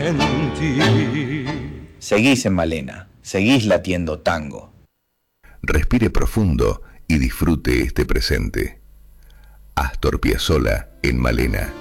Seguís en Malena, seguís latiendo tango. Respire profundo y disfrute este presente. Astor Piazzolla en Malena.